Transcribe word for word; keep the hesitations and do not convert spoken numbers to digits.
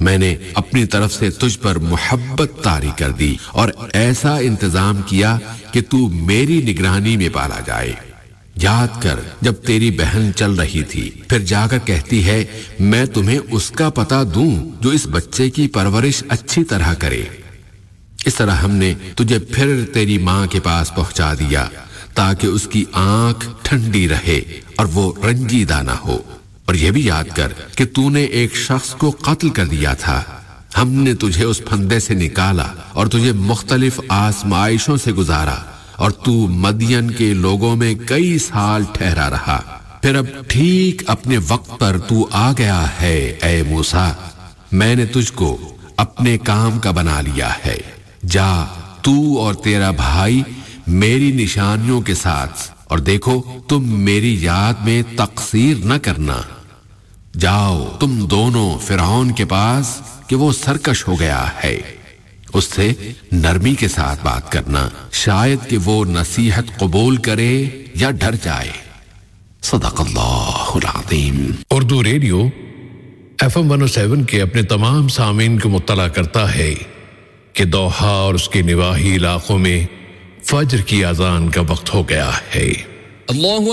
میں نے اپنی طرف سے تجھ پر محبت طاری کر دی اور ایسا انتظام کیا کہ تو میری نگرانی میں پالا جائے۔ یاد کر جب تیری بہن چل رہی تھی، پھر جا کر کہتی ہے میں تمہیں اس کا پتہ دوں جو اس بچے کی پرورش اچھی طرح کرے۔ اس طرح ہم نے تجھے پھر تیری ماں کے پاس پہنچا دیا تاکہ اس کی آنکھ ٹھنڈی رہے اور وہ رنجیدہ نہ ہو۔ اور یہ بھی یاد کر کہ تو نے ایک شخص کو قتل کر دیا تھا، ہم نے تجھے اس پھندے سے نکالا اور تجھے مختلف آزمائشوں سے گزارا، اور تو مدین کے لوگوں میں کئی سال ٹھہرا رہا۔ پھر اب ٹھیک اپنے وقت پر تو آ گیا ہے اے موسیٰ، میں نے تجھ کو اپنے کام کا بنا لیا ہے۔ جا تو اور تیرا بھائی میری نشانیوں کے ساتھ، اور دیکھو تم میری یاد میں تقصیر نہ کرنا۔ جاؤ تم دونوں فرعون کے پاس کہ وہ سرکش ہو گیا ہے، اس سے نرمی کے ساتھ بات کرنا، شاید کہ وہ نصیحت قبول کرے یا ڈر جائے۔ صدق اللہ العظیم۔ Urdu radio F M one او سیون کے اپنے تمام سامعین کو مطلع کرتا ہے کہ دوحہ اور اس کے نواحی علاقوں میں فجر کی اذان کا وقت ہو گیا ہے۔ اللہ